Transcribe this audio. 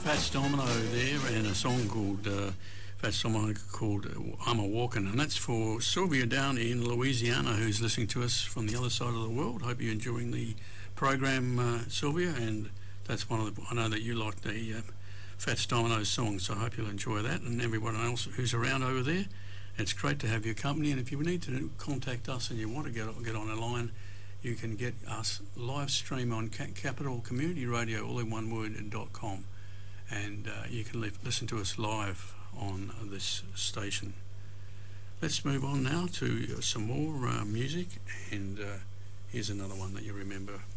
Fats Domino there, and a song called Fats Domino called I'm a Walkin', and that's for Sylvia down in Louisiana, who's listening to us from the other side of the world. Hope you're enjoying the program, Sylvia, and that's one of the, I know that you like the Fats Domino songs, so I hope you'll enjoy that, and everyone else who's around over there. It's great to have your company, and if you need to contact us and you want to get on a line, you can get us live stream on Capital Community Radio, all in one word, .com, and you can listen to us live on this station. Let's move on now to some more music, and here's another one that you remember.